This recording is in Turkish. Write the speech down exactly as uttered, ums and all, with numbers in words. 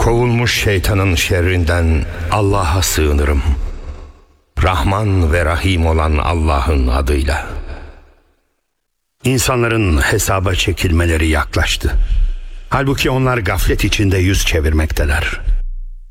Kovulmuş şeytanın şerrinden Allah'a sığınırım. Rahman ve Rahim olan Allah'ın adıyla. İnsanların hesaba çekilmeleri yaklaştı. Halbuki onlar gaflet içinde yüz çevirmekteler.